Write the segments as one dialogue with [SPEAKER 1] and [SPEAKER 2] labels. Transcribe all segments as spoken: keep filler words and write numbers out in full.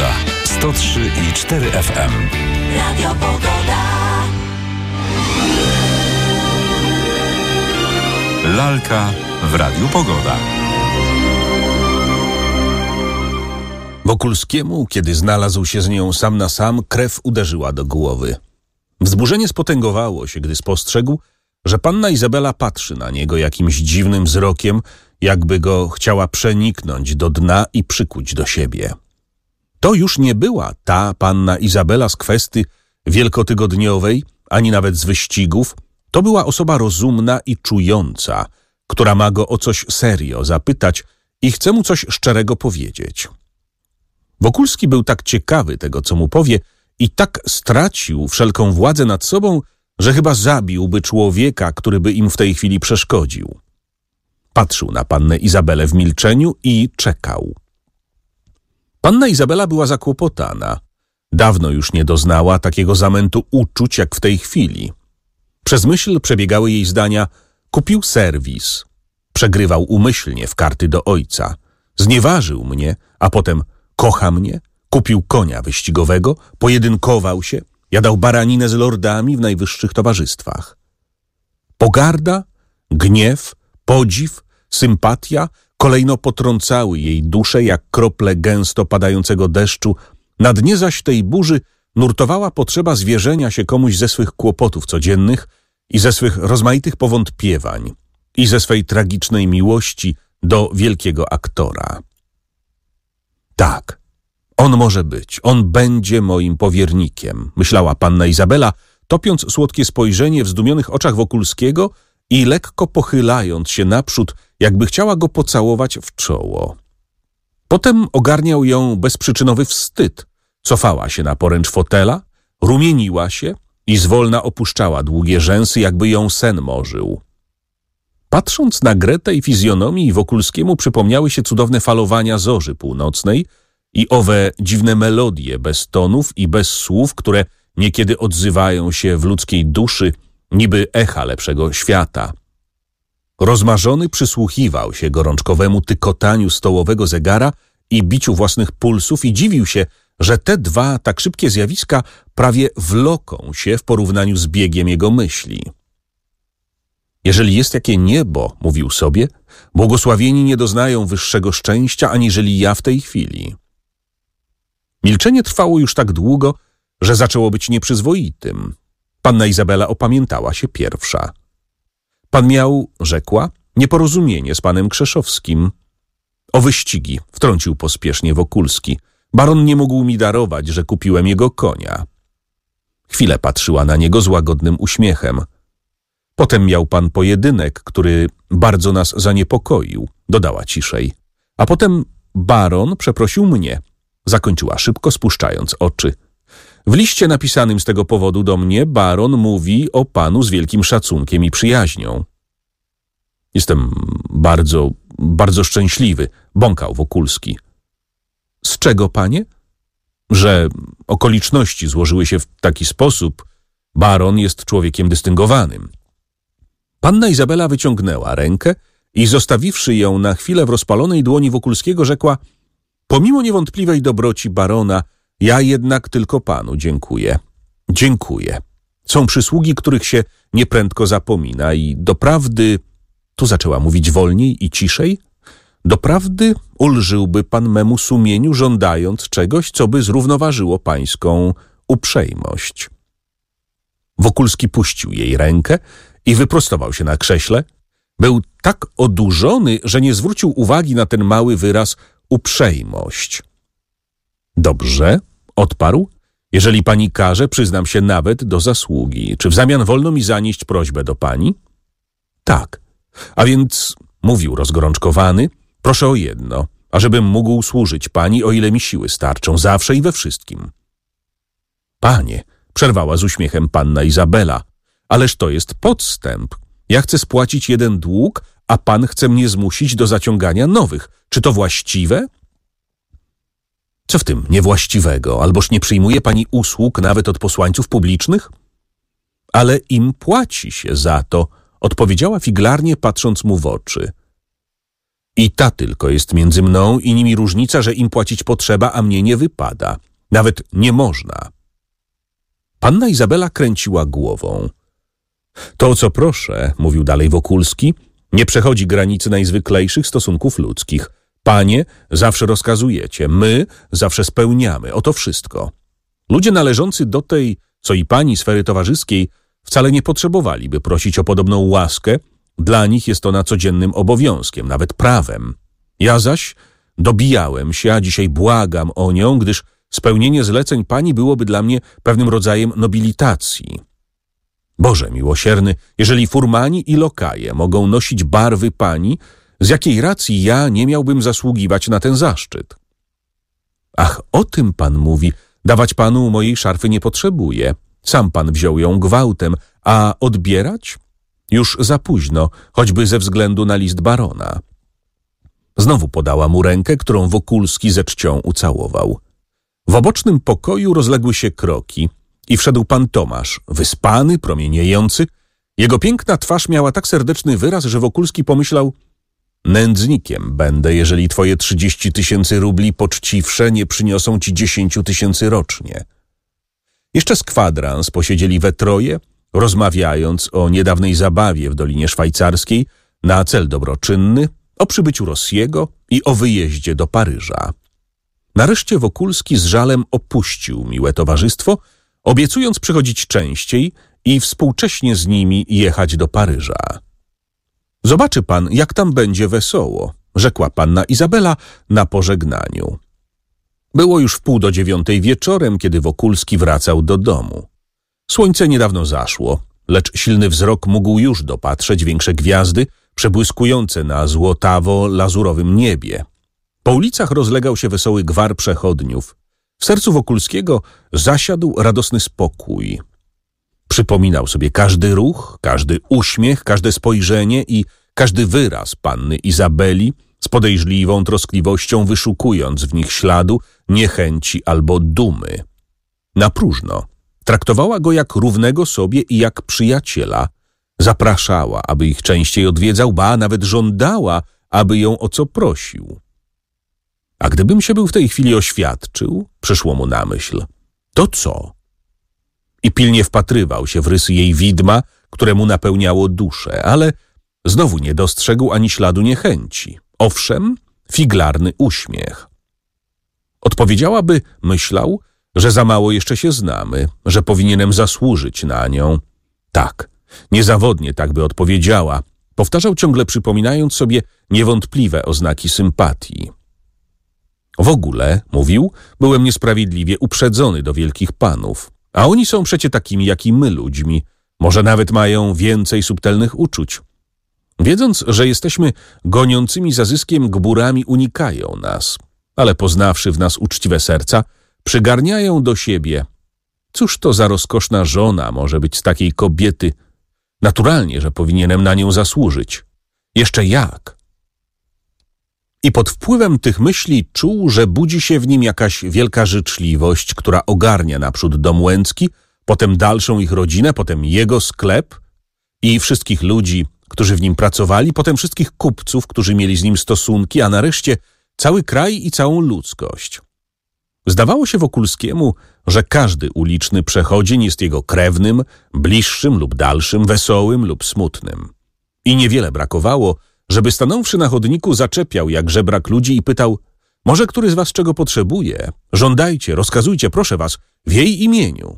[SPEAKER 1] Pogoda. sto trzy i cztery F M. Radio Pogoda. Lalka w Radiu Pogoda.
[SPEAKER 2] Wokulskiemu, kiedy znalazł się z nią sam na sam, krew uderzyła do głowy. Wzburzenie spotęgowało się, gdy spostrzegł, że panna Izabela patrzy na niego jakimś dziwnym wzrokiem, jakby go chciała przeniknąć do dna i przykuć do siebie. To już nie była ta panna Izabela z kwesty wielkotygodniowej, ani nawet z wyścigów. To była osoba rozumna i czująca, która ma go o coś serio zapytać i chce mu coś szczerego powiedzieć. Wokulski był tak ciekawy tego, co mu powie, i tak stracił wszelką władzę nad sobą, że chyba zabiłby człowieka, który by im w tej chwili przeszkodził. Patrzył na pannę Izabelę w milczeniu i czekał. Panna Izabela była zakłopotana. Dawno już nie doznała takiego zamętu uczuć jak w tej chwili. Przez myśl przebiegały jej zdania: kupił serwis, przegrywał umyślnie w karty do ojca, znieważył mnie, a potem kocha mnie, kupił konia wyścigowego, pojedynkował się, jadał baraninę z lordami w najwyższych towarzystwach. Pogarda, gniew, podziw, sympatia kolejno potrącały jej duszę jak krople gęsto padającego deszczu. Na dnie zaś tej burzy nurtowała potrzeba zwierzenia się komuś ze swych kłopotów codziennych i ze swych rozmaitych powątpiewań i ze swej tragicznej miłości do wielkiego aktora. Tak, on może być, on będzie moim powiernikiem, myślała panna Izabela, topiąc słodkie spojrzenie w zdumionych oczach Wokulskiego i lekko pochylając się naprzód, jakby chciała go pocałować w czoło. Potem ogarniał ją bezprzyczynowy wstyd. Cofała się na poręcz fotela, rumieniła się i zwolna opuszczała długie rzęsy, jakby ją sen morzył. Patrząc na grę tej fizjonomii, Wokulskiemu przypomniały się cudowne falowania zorzy północnej i owe dziwne melodie bez tonów i bez słów, które niekiedy odzywają się w ludzkiej duszy, niby echa lepszego świata. Rozmarzony przysłuchiwał się gorączkowemu tykotaniu stołowego zegara i biciu własnych pulsów i dziwił się, że te dwa tak szybkie zjawiska prawie wloką się w porównaniu z biegiem jego myśli. Jeżeli jest jakie niebo, mówił sobie, błogosławieni nie doznają wyższego szczęścia, aniżeli ja w tej chwili. Milczenie trwało już tak długo, że zaczęło być nieprzyzwoitym. Panna Izabela opamiętała się pierwsza. Pan miał, rzekła, nieporozumienie z panem Krzeszowskim. O wyścigi, wtrącił pospiesznie Wokulski. Baron nie mógł mi darować, że kupiłem jego konia. Chwilę patrzyła na niego z łagodnym uśmiechem. Potem miał pan pojedynek, który bardzo nas zaniepokoił, dodała ciszej. A potem baron przeprosił mnie, zakończyła szybko, spuszczając oczy. W liście napisanym z tego powodu do mnie baron mówi o panu z wielkim szacunkiem i przyjaźnią. Jestem bardzo, bardzo szczęśliwy, bąkał Wokulski. Z czego, panie? Że okoliczności złożyły się w taki sposób. Baron jest człowiekiem dystyngowanym. Panna Izabela wyciągnęła rękę i zostawiwszy ją na chwilę w rozpalonej dłoni Wokulskiego, rzekła: pomimo niewątpliwej dobroci barona, ja jednak tylko panu dziękuję. Dziękuję. Są przysługi, których się nieprędko zapomina i doprawdy, tu zaczęła mówić wolniej i ciszej, doprawdy ulżyłby pan memu sumieniu, żądając czegoś, co by zrównoważyło pańską uprzejmość. Wokulski puścił jej rękę i wyprostował się na krześle. Był tak odurzony, że nie zwrócił uwagi na ten mały wyraz uprzejmość. Dobrze, odparł. Jeżeli pani każe, przyznam się nawet do zasługi. Czy w zamian wolno mi zanieść prośbę do pani? Tak. A więc, mówił rozgorączkowany, proszę o jedno, ażebym mógł służyć pani, o ile mi siły starczą, zawsze i we wszystkim. Panie, przerwała z uśmiechem panna Izabela, ależ to jest podstęp. Ja chcę spłacić jeden dług, a pan chce mnie zmusić do zaciągania nowych. Czy to właściwe? Co w tym niewłaściwego? Alboż nie przyjmuje pani usług nawet od posłańców publicznych? Ale im płaci się za to, odpowiedziała figlarnie, patrząc mu w oczy. I ta tylko jest między mną i nimi różnica, że im płacić potrzeba, a mnie nie wypada. Nawet nie można. Panna Izabela kręciła głową. To, co proszę, mówił dalej Wokulski, nie przechodzi granicy najzwyklejszych stosunków ludzkich. Panie zawsze rozkazujecie, my zawsze spełniamy. Oto wszystko. Ludzie należący do tej, co i pani sfery towarzyskiej, wcale nie potrzebowaliby prosić o podobną łaskę. Dla nich jest ona codziennym obowiązkiem, nawet prawem. Ja zaś dobijałem się, a dzisiaj błagam o nią, gdyż spełnienie zleceń pani byłoby dla mnie pewnym rodzajem nobilitacji. Boże miłosierny, jeżeli furmani i lokaje mogą nosić barwy pani, z jakiej racji ja nie miałbym zasługiwać na ten zaszczyt? Ach, o tym pan mówi. Dawać panu mojej szarfy nie potrzebuję. Sam pan wziął ją gwałtem, a odbierać? Już za późno, choćby ze względu na list barona. Znowu podała mu rękę, którą Wokulski ze czcią ucałował. W obocznym pokoju rozległy się kroki i wszedł pan Tomasz, wyspany, promieniejący. Jego piękna twarz miała tak serdeczny wyraz, że Wokulski pomyślał: nędznikiem będę, jeżeli twoje trzydzieści tysięcy rubli poczciwsze nie przyniosą ci dziesięciu tysięcy rocznie. Jeszcze z kwadrans posiedzieli we troje, rozmawiając o niedawnej zabawie w Dolinie Szwajcarskiej na cel dobroczynny, o przybyciu Rossiego i o wyjeździe do Paryża. Nareszcie Wokulski z żalem opuścił miłe towarzystwo, obiecując przychodzić częściej i współcześnie z nimi jechać do Paryża. Zobaczy pan, jak tam będzie wesoło, rzekła panna Izabela na pożegnaniu. Było już wpół do dziewiątej wieczorem, kiedy Wokulski wracał do domu. Słońce niedawno zaszło, lecz silny wzrok mógł już dopatrzeć większe gwiazdy, przebłyskujące na złotawo-lazurowym niebie. Po ulicach rozlegał się wesoły gwar przechodniów. W sercu Wokulskiego zasiadł radosny spokój. Przypominał sobie każdy ruch, każdy uśmiech, każde spojrzenie i każdy wyraz panny Izabeli, z podejrzliwą troskliwością wyszukując w nich śladu niechęci albo dumy. Na próżno. Traktowała go jak równego sobie i jak przyjaciela. Zapraszała, aby ich częściej odwiedzał, ba, nawet żądała, aby ją o co prosił. A gdybym się był w tej chwili oświadczył, przyszło mu na myśl, to co? I pilnie wpatrywał się w rysy jej widma, które mu napełniało duszę, ale znowu nie dostrzegł ani śladu niechęci. Owszem, figlarny uśmiech. Odpowiedziałaby, myślał, że za mało jeszcze się znamy, że powinienem zasłużyć na nią. Tak, niezawodnie tak by odpowiedziała. Powtarzał ciągle, przypominając sobie niewątpliwe oznaki sympatii. W ogóle, mówił, byłem niesprawiedliwie uprzedzony do wielkich panów, a oni są przecie takimi jak i my ludźmi, może nawet mają więcej subtelnych uczuć. Wiedząc, że jesteśmy goniącymi za zyskiem gburami, unikają nas, ale poznawszy w nas uczciwe serca, przygarniają do siebie. Cóż to za rozkoszna żona może być z takiej kobiety? Naturalnie, że powinienem na nią zasłużyć. Jeszcze jak? I pod wpływem tych myśli czuł, że budzi się w nim jakaś wielka życzliwość, która ogarnia naprzód dom Łęcki, potem dalszą ich rodzinę, potem jego sklep i wszystkich ludzi, którzy w nim pracowali, potem wszystkich kupców, którzy mieli z nim stosunki, a nareszcie cały kraj i całą ludzkość. Zdawało się Wokulskiemu, że każdy uliczny przechodzień jest jego krewnym, bliższym lub dalszym, wesołym lub smutnym. I niewiele brakowało, żeby stanąwszy na chodniku zaczepiał jak żebrak ludzi i pytał: może który z was czego potrzebuje? Żądajcie, rozkazujcie, proszę was, w jej imieniu.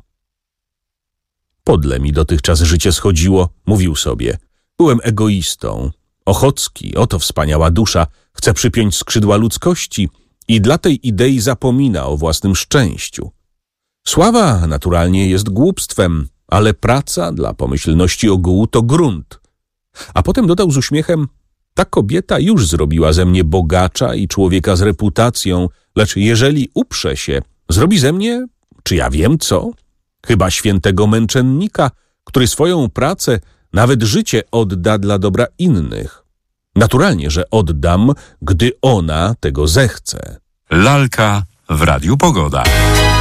[SPEAKER 2] Podle mi dotychczas życie schodziło, mówił sobie. Byłem egoistą. Ochocki, oto wspaniała dusza, chce przypiąć skrzydła ludzkości i dla tej idei zapomina o własnym szczęściu. Sława naturalnie jest głupstwem, ale praca dla pomyślności ogółu to grunt. A potem dodał z uśmiechem: ta kobieta już zrobiła ze mnie bogacza i człowieka z reputacją, lecz jeżeli uprze się, zrobi ze mnie, czy ja wiem co? Chyba świętego męczennika, który swoją pracę, nawet życie odda dla dobra innych. Naturalnie, że oddam, gdy ona tego zechce.
[SPEAKER 1] Lalka w Radiu Pogoda.